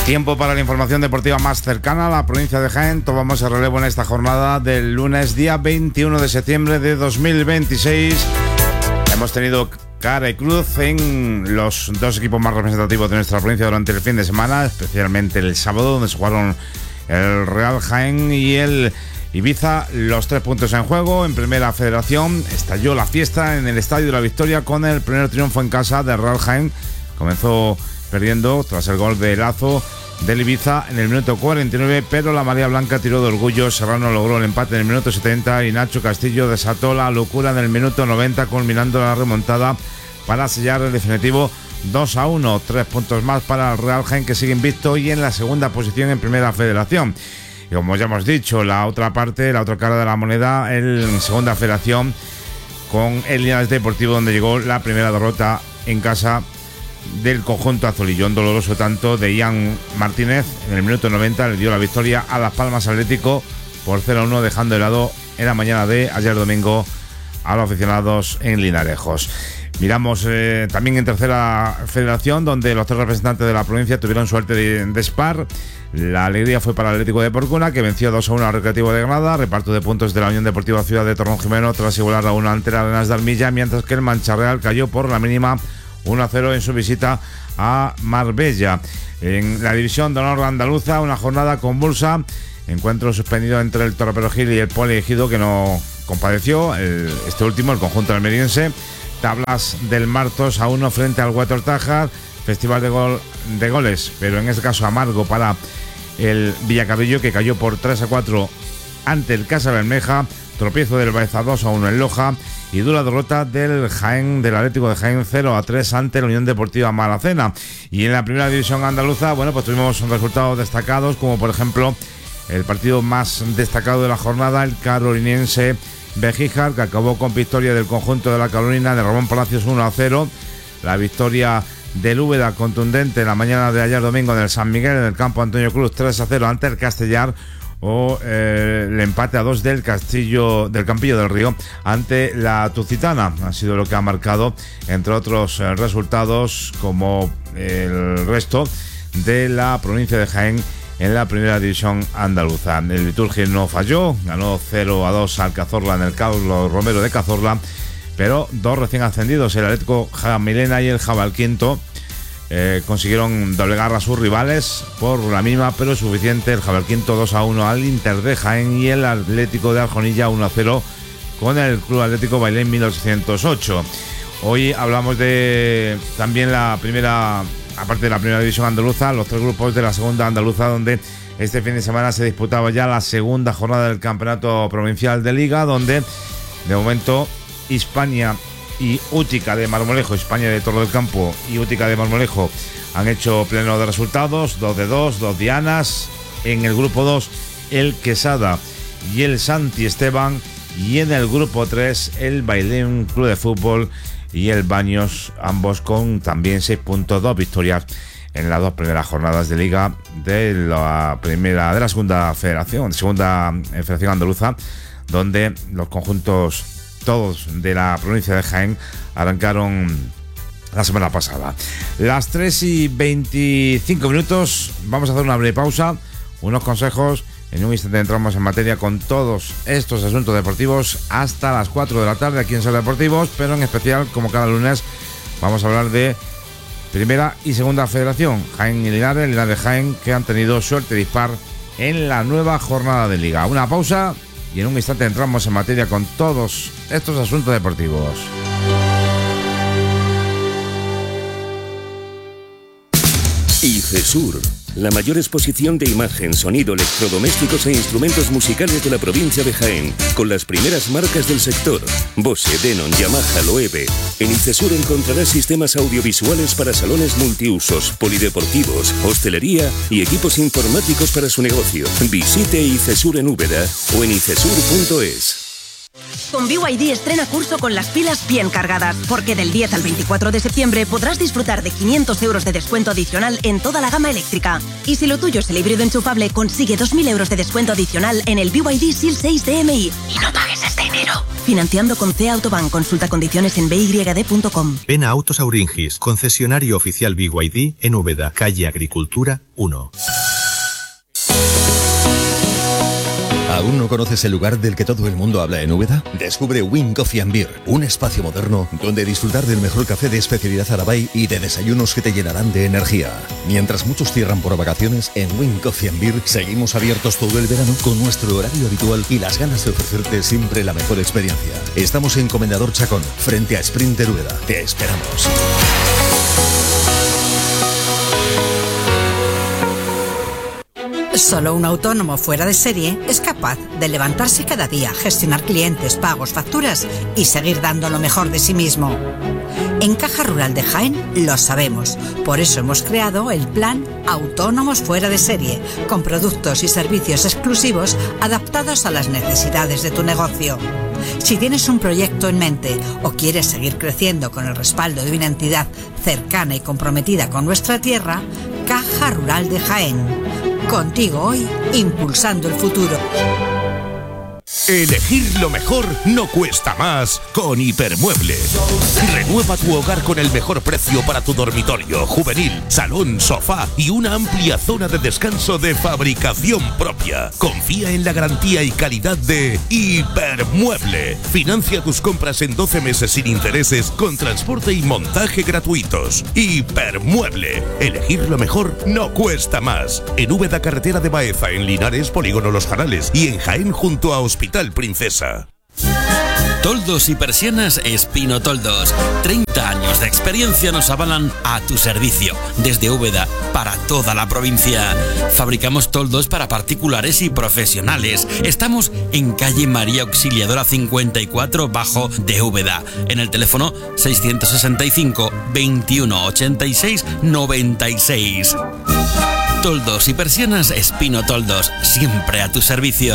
Tiempo para la información deportiva más cercana a la provincia de Jaén. Tomamos el relevo en esta jornada del lunes, día 21 de septiembre de 2026. Hemos tenido cara y cruz en los dos equipos más representativos de nuestra provincia durante el fin de semana, especialmente el sábado, donde se jugaron el Real Jaén y el Ibiza. Los 3 puntos en juego. En Primera Federación estalló la fiesta en el Estadio de la Victoria con el primer triunfo en casa del Real Jaén. Comenzó perdiendo tras el gol de Lazo del Ibiza en el minuto 49, pero la María Blanca tiró de orgullo. Serrano logró el empate en el minuto 70 y Nacho Castillo desató la locura en el minuto 90, culminando la remontada para sellar el definitivo 2-1. 3 puntos más para el Real Jaén, que sigue invicto y en la segunda posición en Primera Federación. Y como ya hemos dicho, la otra parte, la otra cara de la moneda, en Segunda Federación, con el Linares Deportivo, donde llegó la primera derrota en casa del conjunto azulillo. Un doloroso tanto de Ian Martínez en el minuto 90 le dio la victoria a Las Palmas Atlético por 0-1, dejando de lado en la mañana de ayer domingo a los aficionados en Linarejos. Miramos también en Tercera Federación, donde los 3 representantes de la provincia tuvieron suerte de spar. La alegría fue para el Atlético de Porcuna, que venció 2-1 al Recreativo de Granada. Reparto de puntos de la Unión Deportiva Ciudad de Torrejimeno tras igualar a 1 ante la Arenas de Armilla, mientras que el Mancharreal cayó por la mínima 1-0 en su visita a Marbella. En la división de honor andaluza, una jornada convulsa. Encuentro suspendido entre el Torreperogil y el Poliegido, que no compadeció este último, el conjunto almeriense. Tablas del Martos a 1 frente al Huetor Tájar. Festival de goles, pero en este caso amargo para el Villacarrillo, que cayó por 3-4 ante el Casa Bermeja. Tropiezo del Baeza 2-1 en Loja. Y dura derrota del Jaén, del Atlético de Jaén, 0-3 ante la Unión Deportiva Malacena. Y en la primera división andaluza, bueno, pues tuvimos resultados destacados, como por ejemplo el partido más destacado de la jornada, el caroliniense Bejíjar, que acabó con victoria del conjunto de la Carolina de Ramón Palacios 1-0. La victoria del Úbeda contundente en la mañana de ayer domingo en el San Miguel, en el campo Antonio Cruz, 3-0 ante el Castellar. O el empate a 2 del Castillo, del Campillo del Río ante la Tucitana. Ha sido lo que ha marcado, entre otros resultados, como el resto de la provincia de Jaén en la primera división andaluza. El Liturgia no falló, ganó 0-2 al Cazorla en el Carlos Romero de Cazorla, pero 2 recién ascendidos, el Atlético Jamilena y el Jabalquinto, consiguieron doblegar a sus rivales por la mínima, pero suficiente. El Jabalquinto 2-1 al Inter de Jaén y el Atlético de Arjonilla 1-0 con el Club Atlético Bailén 1808. Hoy hablamos de también la primera, aparte de la primera división andaluza, los 3 grupos de la segunda andaluza, donde este fin de semana se disputaba ya la segunda jornada del campeonato provincial de Liga, donde de momento Hispania y Útica de Marmolejo, Hispania de Torre del Campo y Útica de Marmolejo han hecho pleno de resultados, 2 dianas. En el grupo 2, el Quesada y el Santi Esteban, y en el grupo 3, el Bailén Club de Fútbol y el Baños, ambos con también 6 puntos, 2 victorias en las 2 primeras jornadas de Liga de la segunda federación andaluza, donde los conjuntos todos de la provincia de Jaén arrancaron la semana pasada. Las 3:25, vamos a hacer una breve pausa, unos consejos. En un instante entramos en materia con todos estos asuntos deportivos hasta las 4 de la tarde aquí en Ser Deportivos, pero en especial, como cada lunes, vamos a hablar de Primera y Segunda Federación, Jaén y Linares Jaén, que han tenido suerte dispar en la nueva jornada de Liga. Una pausa y en un instante entramos en materia con todos estos asuntos deportivos. ICESUR, la mayor exposición de imagen, sonido, electrodomésticos e instrumentos musicales de la provincia de Jaén, con las primeras marcas del sector: Bose, Denon, Yamaha, Loewe. En ICESUR encontrarás sistemas audiovisuales para salones multiusos, polideportivos, hostelería y equipos informáticos para su negocio. Visite ICESUR en Úbeda o en icesur.es. Con BYD estrena curso con las pilas bien cargadas, porque del 10 al 24 de septiembre podrás disfrutar de 500 euros de descuento adicional en toda la gama eléctrica. Y si lo tuyo es el híbrido enchufable, consigue 2.000 euros de descuento adicional en el BYD Seal 6 DMI. Y no pagues este enero. Financiando con CEA Autobank. Consulta condiciones en byd.com. Ven a Autos Auringis, concesionario oficial BYD en Úbeda, calle Agricultura 1. ¿Aún no conoces el lugar del que todo el mundo habla en Úbeda? Descubre Win Coffee and Beer, un espacio moderno donde disfrutar del mejor café de especialidad Arabay y de desayunos que te llenarán de energía. Mientras muchos cierran por vacaciones, en Win Coffee and Beer seguimos abiertos todo el verano con nuestro horario habitual y las ganas de ofrecerte siempre la mejor experiencia. Estamos en Comendador Chacón, frente a Sprinter Úbeda. Te esperamos. Solo un autónomo fuera de serie es capaz de levantarse cada día, gestionar clientes, pagos, facturas y seguir dando lo mejor de sí mismo. En Caja Rural de Jaén lo sabemos, por eso hemos creado el plan Autónomos Fuera de Serie, con productos y servicios exclusivos adaptados a las necesidades de tu negocio. Si tienes un proyecto en mente o quieres seguir creciendo con el respaldo de una entidad cercana y comprometida con nuestra tierra, Caja Rural de Jaén. Contigo hoy, impulsando el futuro. Elegir lo mejor no cuesta más con Hipermueble. Renueva tu hogar con el mejor precio para tu dormitorio, juvenil, salón, sofá y una amplia zona de descanso de fabricación propia. Confía en la garantía y calidad de Hipermueble. Financia tus compras en 12 meses sin intereses con transporte y montaje gratuitos. Hipermueble. Elegir lo mejor no cuesta más. En Úbeda, carretera de Baeza, en Linares, Polígono Los Jarales y en Jaén junto a Hospital Princesa. Toldos y persianas Espino Toldos. 30 años de experiencia nos avalan a tu servicio. Desde Úbeda para toda la provincia. Fabricamos toldos para particulares y profesionales. Estamos en calle María Auxiliadora 54 bajo de Úbeda. En el teléfono 665 21 86 96. Toldos y persianas Espino Toldos. Siempre a tu servicio.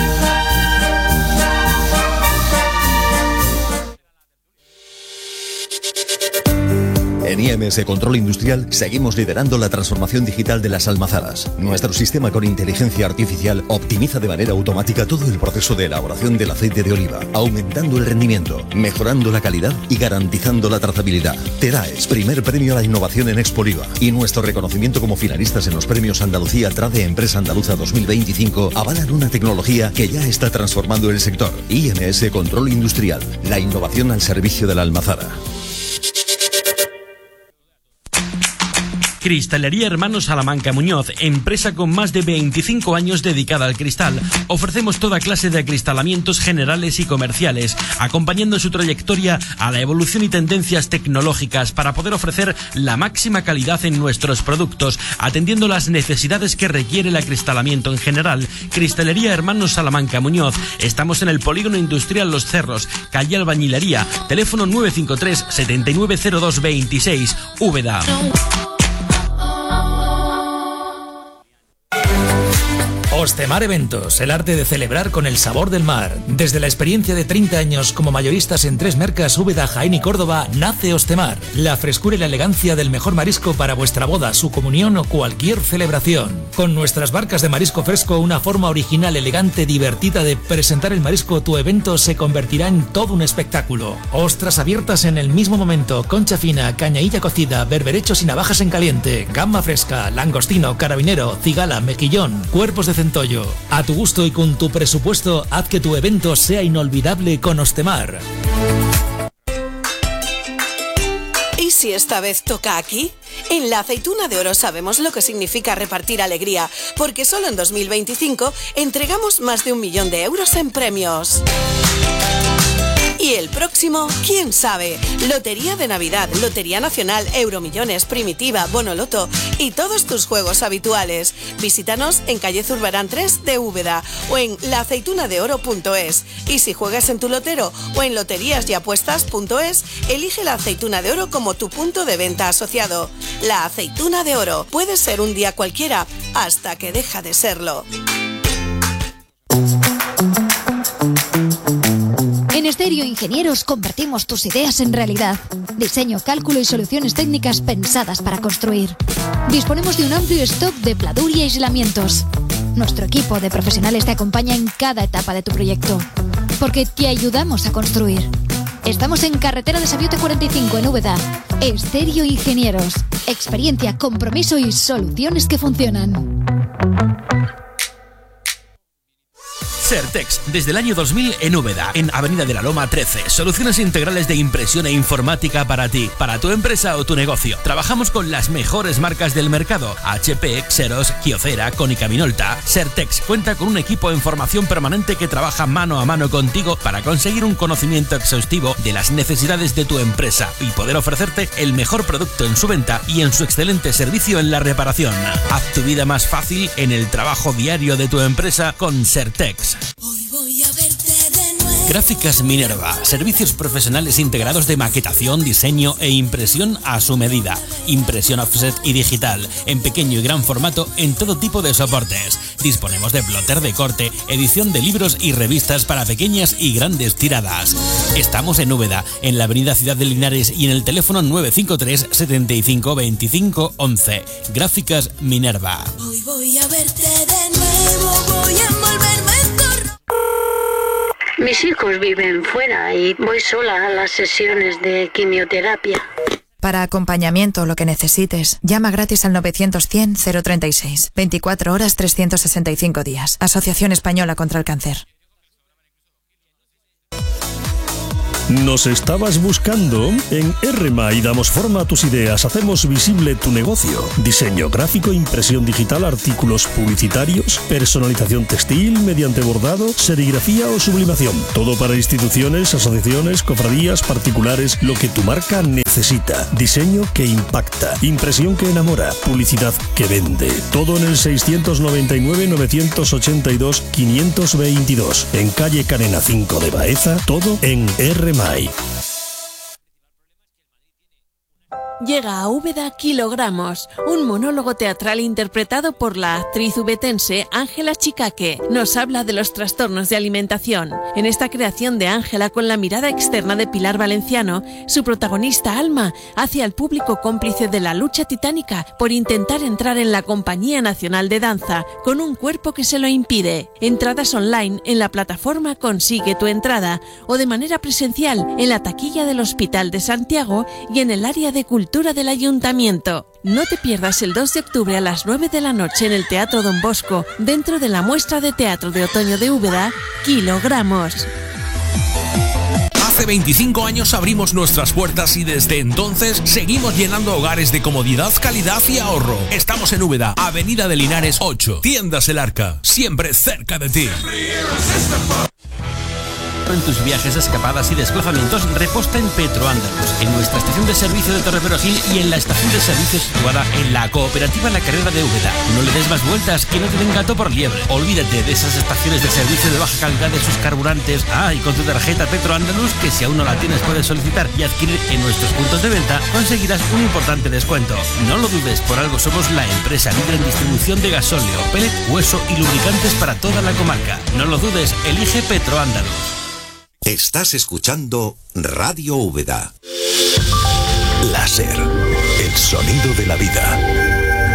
En IMS Control Industrial seguimos liderando la transformación digital de las almazaras. Nuestro sistema con inteligencia artificial optimiza de manera automática todo el proceso de elaboración del aceite de oliva, aumentando el rendimiento, mejorando la calidad y garantizando la trazabilidad. TEDAES, primer premio a la innovación en Expoliva, y nuestro reconocimiento como finalistas en los premios Andalucía Trade Empresa Andaluza 2025 avalan una tecnología que ya está transformando el sector. IMS Control Industrial, la innovación al servicio de la almazara. Cristalería Hermanos Salamanca Muñoz, empresa con más de 25 años dedicada al cristal. Ofrecemos toda clase de acristalamientos generales y comerciales, acompañando su trayectoria a la evolución y tendencias tecnológicas para poder ofrecer la máxima calidad en nuestros productos, atendiendo las necesidades que requiere el acristalamiento en general. Cristalería Hermanos Salamanca Muñoz. Estamos en el Polígono Industrial Los Cerros, calle Albañilería, teléfono 953 790226, Úbeda. Ostemar Eventos, el arte de celebrar con el sabor del mar. Desde la experiencia de 30 años como mayoristas en 3 mercas, Úbeda, Jaén y Córdoba, nace Ostemar. La frescura y la elegancia del mejor marisco para vuestra boda, su comunión o cualquier celebración. Con nuestras barcas de marisco fresco, una forma original, elegante, divertida de presentar el marisco, tu evento se convertirá en todo un espectáculo. Ostras abiertas en el mismo momento, concha fina, cañailla cocida, berberechos y navajas en caliente, gamba fresca, langostino, carabinero, cigala, mejillón, cuerpos de centollo. A tu gusto y con tu presupuesto, haz que tu evento sea inolvidable con Ostemar. ¿Y si esta vez toca aquí? En la Aceituna de Oro sabemos lo que significa repartir alegría, porque solo en 2025 entregamos más de 1 millón de euros en premios. Y el próximo, ¿quién sabe? Lotería de Navidad, Lotería Nacional, Euromillones, Primitiva, Bonoloto y todos tus juegos habituales. Visítanos en calle Zurbarán 3 de Úbeda o en laaceitunadeoro.es. Y si juegas en tu lotero o en loteríasapuestas.es, elige la Aceituna de Oro como tu punto de venta asociado. La Aceituna de Oro puede ser un día cualquiera hasta que deja de serlo. En Estéreo Ingenieros convertimos tus ideas en realidad. Diseño, cálculo y soluciones técnicas pensadas para construir. Disponemos de un amplio stock de pladur y aislamientos. Nuestro equipo de profesionales te acompaña en cada etapa de tu proyecto. porque te ayudamos a construir. Estamos en Carretera de Sabiote 45 en Úbeda. Stereo Ingenieros. Experiencia, compromiso y soluciones que funcionan. Certex, desde el año 2000 en Úbeda, en Avenida de la Loma 13. Soluciones integrales de impresión e informática para ti, para tu empresa o tu negocio. Trabajamos con las mejores marcas del mercado: HP, Xerox, Kyocera, Konica Minolta. Certex cuenta con un equipo en formación permanente que trabaja mano a mano contigo para conseguir un conocimiento exhaustivo de las necesidades de tu empresa y poder ofrecerte el mejor producto en su venta y en su excelente servicio en la reparación. Haz tu vida más fácil en el trabajo diario de tu empresa con Certex. Hoy voy a verte de nuevo. Gráficas Minerva, servicios profesionales integrados de maquetación, diseño e impresión a su medida. Impresión offset y digital, en pequeño y gran formato en todo tipo de soportes. Disponemos de plotter de corte, edición de libros y revistas para pequeñas y grandes tiradas. Estamos en Úbeda, en la avenida Ciudad de Linares y en el teléfono 953 75 25 11. Gráficas Minerva. Hoy voy a verte de nuevo, voy a envolverme en tu... Mis hijos viven fuera y voy sola a las sesiones de quimioterapia. Para acompañamiento o lo que necesites, llama gratis al 900-100-036. 24 horas, 365 días. Asociación Española contra el Cáncer. ¿Nos estabas buscando? En RMI damos forma a tus ideas, hacemos visible tu negocio. Diseño gráfico, impresión digital, artículos publicitarios, personalización textil mediante bordado, serigrafía o sublimación. Todo para instituciones, asociaciones, cofradías, particulares, lo que tu marca necesita. Diseño que impacta, impresión que enamora, publicidad que vende. Todo en el 699-982-522. En calle Canena 5 de Baeza, todo en RMI. Llega a Úbeda Kilogramos, un monólogo teatral interpretado por la actriz ubetense Ángela Chicaque. Nos habla de los trastornos de alimentación. En esta creación de Ángela, con la mirada externa de Pilar Valenciano, su protagonista Alma hace al público cómplice de la lucha titánica por intentar entrar en la Compañía Nacional de Danza con un cuerpo que se lo impide. Entradas online en la plataforma Consigue tu entrada o de manera presencial en la taquilla del Hospital de Santiago y en el área de cultura del Ayuntamiento. No te pierdas el 2 de octubre a las 9 de la noche en el Teatro Don Bosco, dentro de la muestra de teatro de otoño de Úbeda, Kilogramos. Hace 25 años abrimos nuestras puertas y desde entonces seguimos llenando hogares de comodidad, calidad y ahorro. Estamos en Úbeda, Avenida de Linares 8, Tiendas El Arca, siempre cerca de ti. En tus viajes, escapadas y desplazamientos, reposta en Petro Andalus, en nuestra estación de servicio de Torreperogil y en la estación de servicio situada en la cooperativa La Carrera de Úbeda. No le des más vueltas, que no te den gato por liebre. Olvídate de esas estaciones de servicio de baja calidad de sus carburantes. Y con tu tarjeta Petro Andalus, que si aún no la tienes puedes solicitar y adquirir en nuestros puntos de venta, conseguirás un importante descuento. No lo dudes, por algo somos la empresa líder en distribución de gasóleo, pellet, hueso y lubricantes para toda la comarca. No lo dudes, elige Petro Andalus. Estás escuchando Radio Úbeda. Láser, el sonido de la vida.